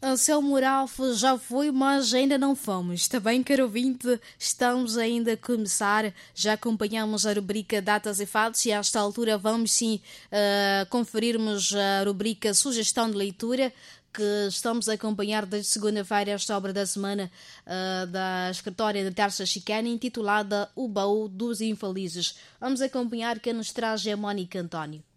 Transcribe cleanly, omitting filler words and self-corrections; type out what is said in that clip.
O seu moral já foi, mas ainda não fomos. Está bem, caro ouvinte? Estamos ainda a começar. Já acompanhamos a rubrica Datas e Fatos e a esta altura vamos sim conferirmos a rubrica Sugestão de Leitura, que estamos a acompanhar desde segunda-feira esta obra da semana da escritora de Tarsa Chicana, intitulada O Baú dos Infelizes. Vamos acompanhar quem nos traz a Mónica António.